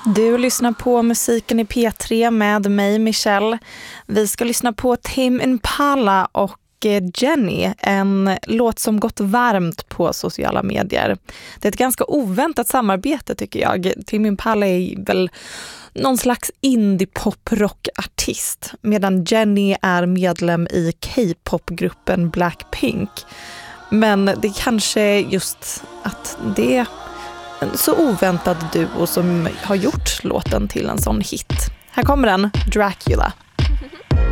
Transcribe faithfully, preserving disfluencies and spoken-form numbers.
Du lyssnar på musiken i P tre med mig, Michelle. Vi ska lyssna på Tame Impala och Jenny, en låt som gått varmt på sociala medier. Det är ett ganska oväntat samarbete tycker jag. Tame Impala är väl någon slags indie-pop-rock-artist, medan Jenny är medlem i K-pop-gruppen Blackpink. Men det kanske är just att det är en så oväntad duo som har gjort låten till en sån hit. Här kommer den, Dracula.